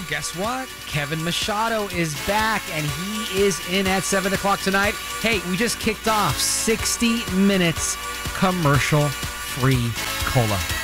guess what? Kevin Machado is back, and he is in at 7 o'clock tonight. Hey, we just kicked off 60 minutes commercial-free cola.